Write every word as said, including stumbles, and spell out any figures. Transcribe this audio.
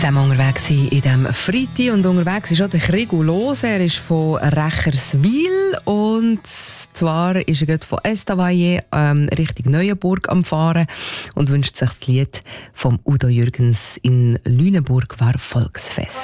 Zusammen unterwegs sind in diesem Freitag und unterwegs ist auch der Krigu los. Er ist von Recherswil und zwar ist er gerade von Estavayer ähm, Richtung Neuenburg am Fahren und wünscht sich das Lied vom Udo Jürgens in Lüneburg war Volksfest.